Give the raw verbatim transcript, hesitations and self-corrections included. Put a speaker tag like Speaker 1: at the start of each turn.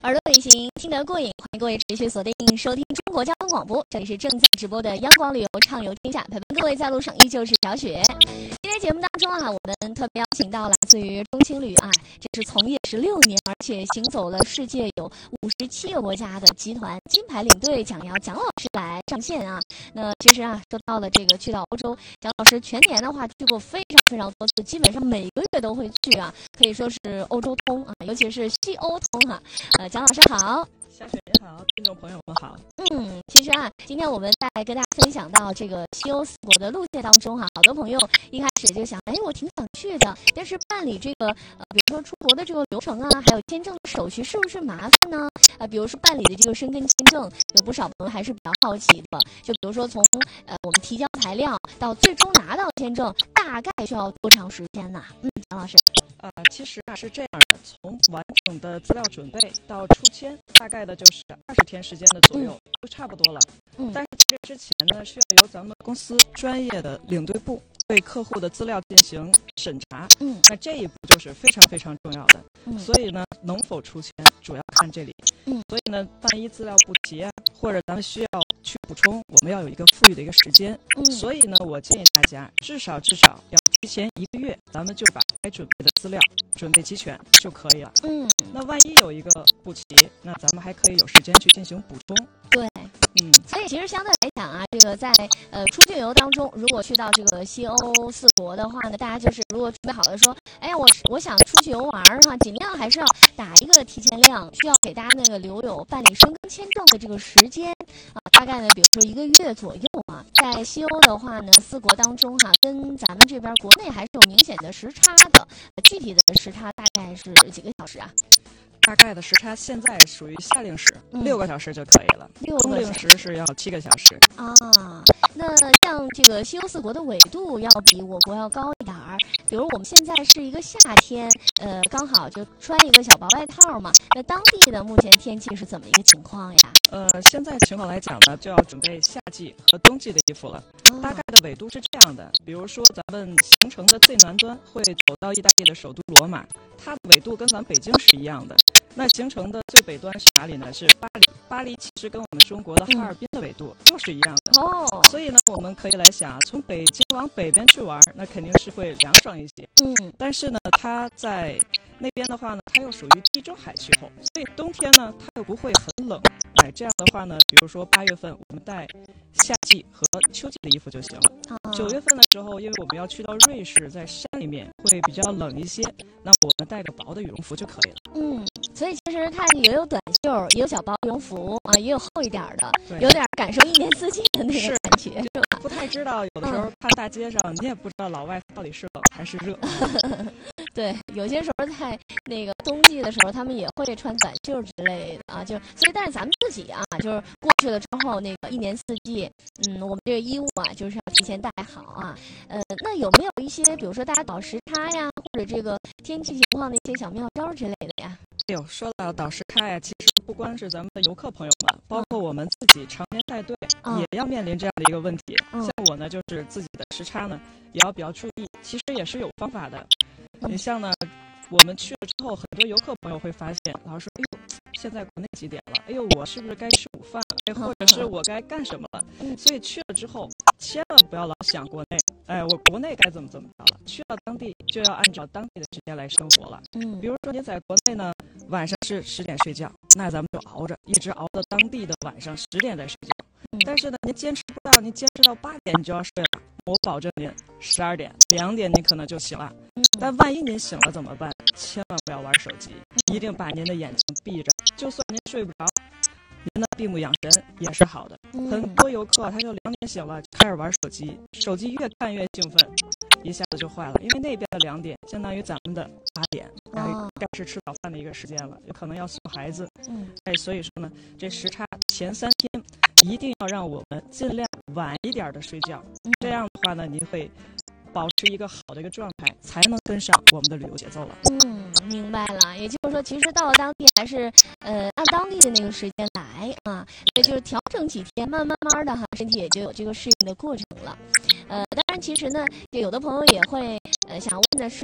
Speaker 1: 耳朵旅行听得过瘾，欢迎各位持续锁定收听中国交通广播，这里是正在直播的央广旅游畅游天下，陪伴各位在路上依旧是小雪。今天节目当中啊，我们特别邀请到来自于中青旅啊，这是从业十六年，而且行走了世界有五十七个国家的集团金牌领队蒋瑶蒋老师来上线啊。那其实啊，说到了这个去到欧洲，蒋老师全年的话去过非常非常多次，基本上每个月都会去啊，可以说是欧洲通啊，尤其是西欧通哈、啊。呃，蒋老师好。
Speaker 2: 小雪你好，听众朋友们好。
Speaker 1: 嗯，其实啊，今天我们在跟大家分享到这个西欧四国的路线当中哈、啊，好多朋友一开始就想，哎，我挺想去的，但是办理这个呃，比如说出国的这个流程啊，还有签证的手续是不是麻烦呢？啊、呃，比如说办理的这个申根签证，有不少朋友还是比较好奇的。就比如说从呃我们提交材料到最终拿到签证，大概需要多长时间呢？嗯，蒋老师。
Speaker 2: 呃，其实啊是这样的，从完整的资料准备到出签，大概的就是二十天时间的左右，嗯、就差不多了。嗯，但是在这之前呢，需要由咱们公司专业的领队部对客户的资料进行审查。嗯，那这一步就是非常非常重要的。嗯，所以呢，能否出签主要看这里。嗯，所以呢，万一资料不齐啊，或者咱们需要去补充，我们要有一个富裕的一个时间。嗯，所以呢，我建议大家至少至少要提前一个月，咱们就把该准备的资料准备齐全就可以了。嗯，那万一有一个不齐，那咱们还可以有时间去进行补充。
Speaker 1: 对，嗯，所以其实相对来讲啊，这个在呃出境游当中，如果去到这个西欧四国的话呢，大家就是如果准备好了说，哎，我我想出去游玩的话，尽量还是要打一个提前量，需要给大家那个留有办理申根签证的这个时间啊，大概呢，比如说一个月左右啊。在西欧的话呢，四国当中哈、啊，跟咱们这边国内还是有明显的时差的，具体的时差大概是几个小时啊？
Speaker 2: 大概的时差现在属于夏令时，嗯、六个小时就可以了。
Speaker 1: 六
Speaker 2: 冬令时是要七个小时
Speaker 1: 啊。那像这个西欧四国的纬度要比我国要高一点儿。比如我们现在是一个夏天，呃，刚好就穿一个小薄外套嘛。那当地的目前天气是怎么一个情况呀？
Speaker 2: 呃，现在情况来讲呢，就要准备夏季和冬季的衣服了。哦、大概的纬度是这样的，比如说咱们行程的最南端会走到意大利的首都罗马，它的纬度跟咱们北京是一样的。那行程的最北端是哪里呢？是巴黎。巴黎其实跟我们中国的哈尔滨的纬度又是一样的。哦。所以呢，我们可以来想，从北京往北边去玩，那肯定是会凉爽一些。嗯。但是呢，它在那边的话呢，它又属于地中海气候，所以冬天呢，它又不会很冷。哎，这样的话呢，比如说八月份我们带夏季和秋季的衣服就行了。九、哦、月份的时候，因为我们要去到瑞士，在山里面会比较冷一些，那我们带个薄的羽绒服就可以了。
Speaker 1: 嗯，所以其实看也有短袖，也有小薄羽绒服啊，也有厚一点的，有点感受一年四季的那个感觉。
Speaker 2: 不太知道，有的时候看大街上，嗯、你也不知道老外到底是冷还是热。
Speaker 1: 对，有些时候在那个冬季的时候，他们也会穿短袖之类的啊，就所以但是咱们自己啊，就是过去了之后，那个一年四季，嗯，我们这个衣物啊，就是要提前带好啊。呃，那有没有一些，比如说大家倒时差呀，或者这个天气情况的一些小妙招之类的呀？
Speaker 2: 哎呦，说到倒时差呀，其实不光是咱们的游客朋友们，包括我们自己常年带队，嗯、也要面临这样的一个问题。嗯、像我呢，就是自己的时差呢，也要比较注意。其实也是有方法的。你像呢，我们去了之后，很多游客朋友会发现，老师说，哎呦，现在国内几点了？哎呦，我是不是该吃午饭了？哎，或者是我该干什么了？所以去了之后，千万不要老想国内，哎，我国内该怎么怎么着了？去到当地就要按照当地的时间来生活了。嗯，比如说您在国内呢，晚上是十点睡觉，那咱们就熬着，一直熬到当地的晚上十点再睡觉。但是呢，您坚持不到，您坚持到八点你就要睡了。我保证您十二点、两点您可能就醒了。但万一您醒了怎么办？千万不要玩手机，一定把您的眼睛闭着。就算您睡不着，您的闭目养神也是好的。很多游客他就两点醒了，就开始玩手机，手机越看越兴奋，一下子就坏了。因为那边的两点相当于咱们的八点，然后该是吃早饭的一个时间了，有可能要送孩子。哎，所以说呢，这时差前三天一定要让我们尽量晚一点的睡觉，这样的话呢，您会保持一个好的一个状态，才能跟上我们的旅游节奏了。
Speaker 1: 嗯，明白了。也就是说，其实到了当地还是呃按当地的那个时间来啊，也就是调整几天，慢慢慢的哈，身体也就有这个适应的过程了。呃，当然，其实呢，有的朋友也会呃想问的是，